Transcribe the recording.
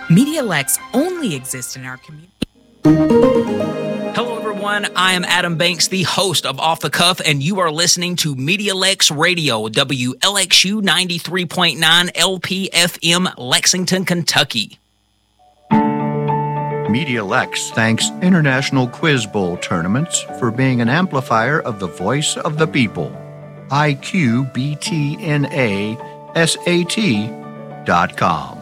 MediaLex only exists in our community. Hello, everyone. I am Adam Banks, the host of Off the Cuff, and you are listening to MediaLex Radio, WLXU 93.9 LPFM, Lexington, Kentucky. MediaLex thanks International Quiz Bowl Tournaments for being an amplifier of the voice of the people. IQBTNASAT.com.